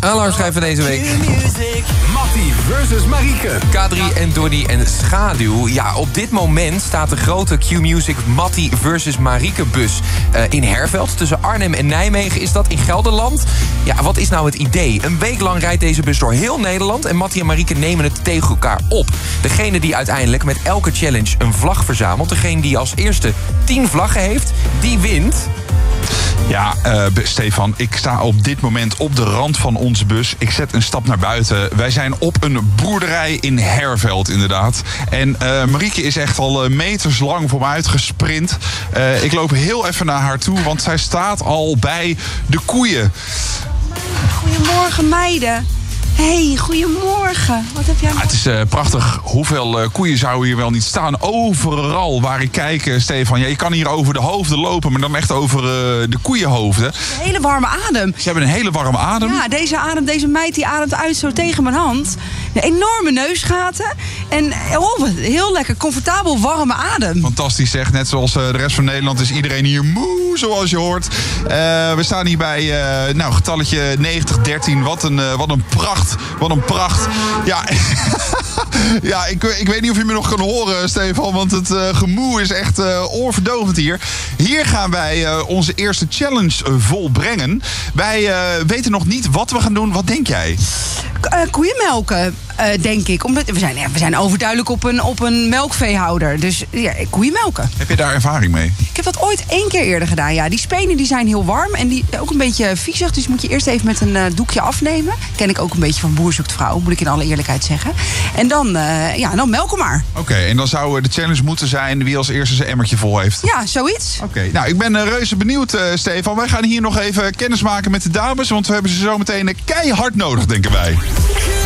Alarmschrijver deze week. Mattie versus Marieke. K3 en Donnie en Schaduw. Ja, op dit moment staat de grote Q-Music Mattie versus Marieke bus in Herveld. Tussen Arnhem en Nijmegen is dat in Gelderland. Ja, wat is nou het idee? Een week lang rijdt deze bus door heel Nederland en Mattie en Marieke nemen het tegen elkaar op. Degene die uiteindelijk met elke challenge een vlag verzamelt, degene die als eerste 10 vlaggen heeft, die wint. Ja, Stefan, ik sta op dit moment op de rand van onze bus. Ik zet een stap naar buiten. Wij zijn op een boerderij in Herveld, inderdaad. En Marieke is echt al meters lang voor me uitgesprint. Ik loop heel even naar haar toe, want zij staat al bij de koeien. Goedemorgen, meiden. Hey, goedemorgen. Wat heb jij nog? Het is prachtig. Hoeveel koeien zouden hier wel niet staan? Overal waar ik kijk, Stefan. Ja, je kan hier over de hoofden lopen, maar dan echt over de koeienhoofden. Een hele warme adem. Ze hebben een hele warme adem. Ja, deze meid die ademt uit zo tegen mijn hand. Een enorme neusgaten. En heel lekker, comfortabel, warme adem. Fantastisch zeg. Net zoals de rest van Nederland is iedereen hier moe, zoals je hoort. We staan hier bij getalletje 9013. Wat een pracht. Wat een pracht. Ja, ja ik weet niet of je me nog kan horen, Stefan. Want het gemoe is echt oorverdovend hier. Hier gaan wij onze eerste challenge volbrengen. Wij weten nog niet wat we gaan doen. Wat denk jij? Koeienmelken, denk ik. Omdat we zijn overduidelijk op een melkveehouder. Dus ja, koeienmelken. Heb je daar ervaring mee? Ik heb dat ooit 1 keer eerder gedaan, ja. Die spenen die zijn heel warm en die ook een beetje viezig. Dus moet je eerst even met een doekje afnemen. Ken ik ook een beetje van Boer zoekt vrouw, moet ik in alle eerlijkheid zeggen. En dan melken maar. Oké, en dan zou de challenge moeten zijn wie als eerste zijn emmertje vol heeft. Ja, zoiets. Oké, nou, ik ben reuze benieuwd, Stefan. Wij gaan hier nog even kennis maken met de dames, want we hebben ze zo meteen keihard nodig, denken wij.